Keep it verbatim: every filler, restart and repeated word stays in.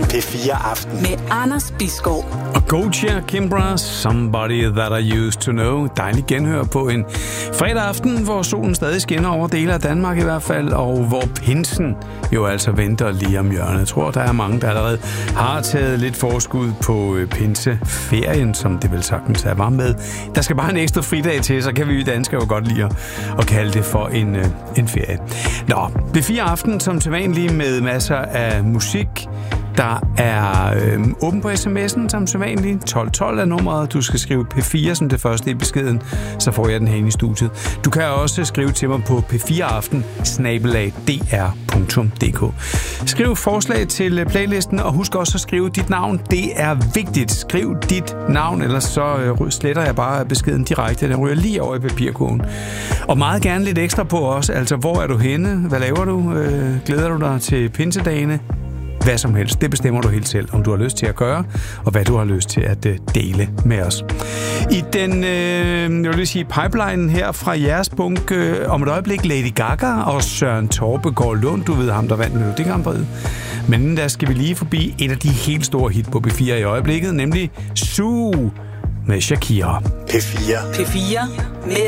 P fire Aften med Anders Bisgaard. Og Gojira Kimbra, Somebody That I Used To Know. Dejligt genhør på en fredag aften, hvor solen stadig skinner over dele af Danmark i hvert fald, og hvor pinsen jo altså venter lige om hjørnet. Jeg tror, der er mange, der allerede har taget lidt forskud på pinseferien, som det vel sagtens er var med. Der skal bare en ekstra fridag til, så kan vi danskere jo godt lide at kalde det for en, en ferie. Nå, P fire Aften som sædvanligt med masser af musik. Der er øh, åben på sms'en som sædvanligt. tolv tolv er nummeret. Du skal skrive P fire som det første i beskeden, så får jeg den herinde i studiet. Du kan også skrive til mig på p fire aften snabel-a d r punktum d k. Skriv forslag til playlisten, og husk også at skrive dit navn. Det er vigtigt. Skriv dit navn, ellers så øh, sletter jeg bare beskeden direkte. Den ryger lige over i papirkurven. Og meget gerne lidt ekstra på os. Altså, hvor er du henne? Hvad laver du? Øh, glæder du dig til pinsedagene? Hvad som helst. Det bestemmer du helt selv, om du har lyst til at gøre, og hvad du har lyst til at uh, dele med os. I den, øh, jeg vil sige, pipeline her fra jeres bunk, øh, om et øjeblik Lady Gaga og Søren Torpegaard Lund, du ved ham, der vandt Melodi Grand Prix. Men der skal vi lige forbi et af de helt store hit på P fire i øjeblikket, nemlig Sue med Shakira. P fire. P fire med